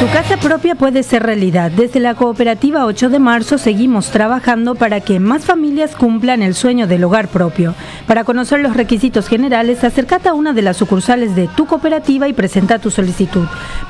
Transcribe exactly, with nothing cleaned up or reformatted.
Tu casa propia puede ser realidad. Desde la Cooperativa ocho de marzo seguimos trabajando para que más familias cumplan el sueño del hogar propio. Para conocer los requisitos generales, acércate a una de las sucursales de tu cooperativa y presenta tu solicitud.